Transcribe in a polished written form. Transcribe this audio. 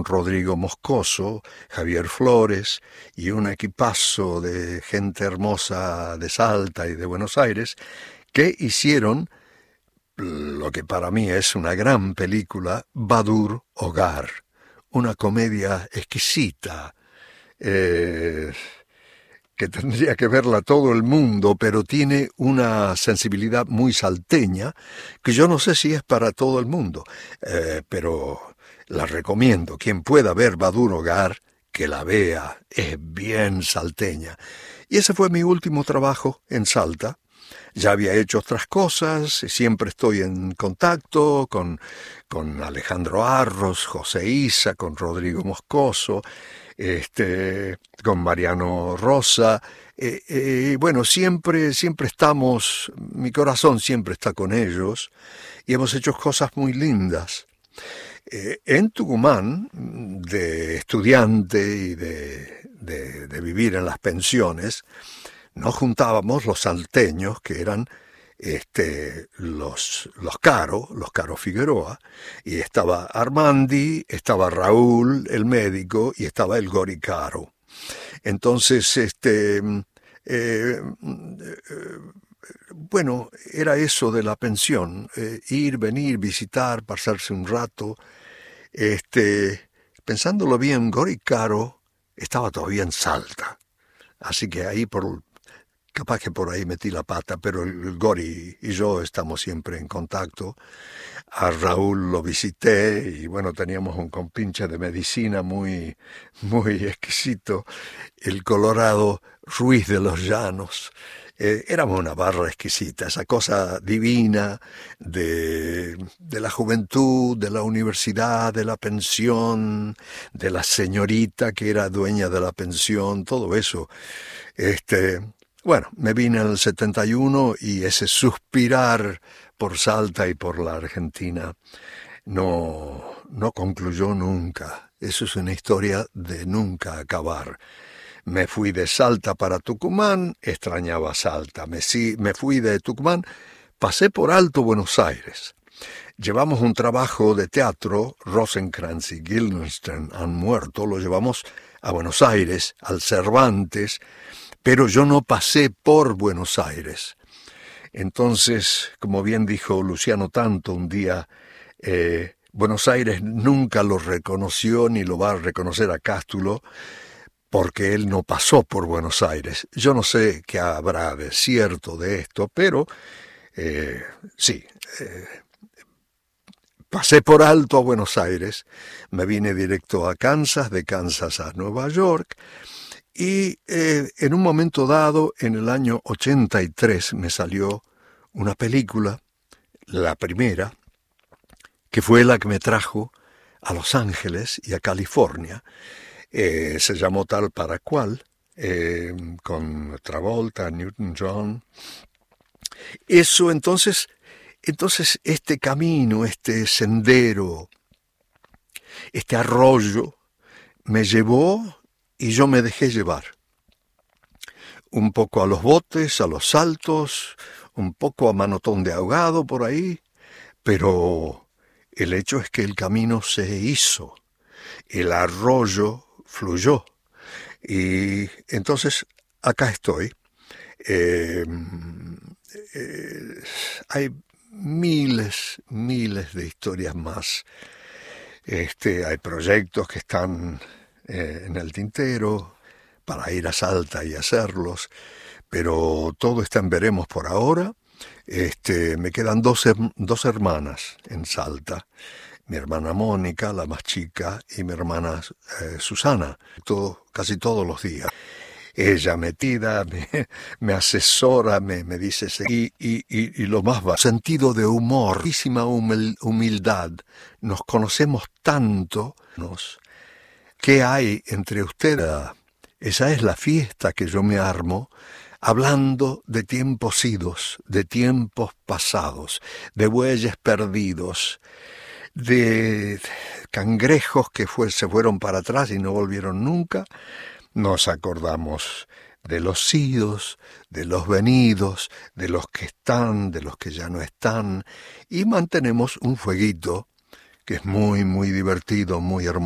con Rodrigo Moscoso, Javier Flores y un equipazo de gente hermosa de Salta y de Buenos Aires, que hicieron lo que para mí es una gran película, Badur Hogar, una comedia exquisita, que tendría que verla todo el mundo, pero tiene una sensibilidad muy salteña, que yo no sé si es para todo el mundo, pero la recomiendo. Quien pueda ver Badur Hogar, que la vea, es bien salteña. Y ese fue mi último trabajo en Salta. Ya había hecho otras cosas, siempre estoy en contacto con Alejandro Arros, José Isa, con Rodrigo Moscoso, con Mariano Rosa. Bueno, siempre estamos, mi corazón siempre está con ellos y hemos hecho cosas muy lindas. En Tucumán, de estudiante y de vivir en las pensiones, nos juntábamos los salteños, que eran los Caro Figueroa, y estaba Armandi, estaba Raúl, el médico, y estaba el Gori Caro. Entonces, bueno, era eso de la pensión, ir, venir, visitar, pasarse un rato. Pensándolo bien, Gori Caro estaba todavía en Salta, así que ahí capaz que por ahí metí la pata, pero el Gori y yo estamos siempre en contacto. A Raúl lo visité y bueno, teníamos un compinche de medicina muy, muy exquisito, el Colorado Ruiz de los Llanos. Éramos una barra exquisita, esa cosa divina de la juventud, de la universidad, de la pensión, de la señorita que era dueña de la pensión, todo eso. Bueno, me vine en el 71 y ese suspirar por Salta y por la Argentina no concluyó nunca. Eso es una historia de nunca acabar. Me fui de Salta para Tucumán, extrañaba Salta. Me fui de Tucumán, pasé por alto Buenos Aires. Llevamos un trabajo de teatro, Rosencrantz y Guildenstern han muerto, lo llevamos a Buenos Aires, al Cervantes, pero yo no pasé por Buenos Aires. Entonces, como bien dijo Luciano Tanto un día, Buenos Aires nunca lo reconoció ni lo va a reconocer a Cástulo, porque él no pasó por Buenos Aires. Yo no sé qué habrá de cierto de esto, pero sí, pasé por alto a Buenos Aires, me vine directo a Kansas, de Kansas a Nueva York, y en un momento dado, en el año 83, me salió una película, la primera, que fue la que me trajo a Los Ángeles y a California. Se llamó Tal para Cual, con Travolta, Newton-John. Eso entonces este camino, este sendero, este arroyo, me llevó y yo me dejé llevar. Un poco a los botes, a los saltos, un poco a manotón de ahogado por ahí, pero el hecho es que el camino se hizo, el arroyo fluyó, y entonces acá estoy. Hay miles de historias más. Hay proyectos que están en el tintero para ir a Salta y hacerlos, pero todo está en veremos por ahora. Me quedan dos hermanas en Salta, mi hermana Mónica, la más chica, y mi hermana Susana, casi todos los días. Ella metida, me asesora, me dice, y lo más va, sentido de humor, muchísima humildad. Nos conocemos tanto, ¿qué hay entre ustedes? Esa es la fiesta que yo me armo, hablando de tiempos idos, de tiempos pasados, de bueyes perdidos, de cangrejos que se fueron para atrás y no volvieron nunca. Nos acordamos de los idos, de los venidos, de los que están, de los que ya no están, y mantenemos un fueguito que es muy, muy divertido, muy hermoso.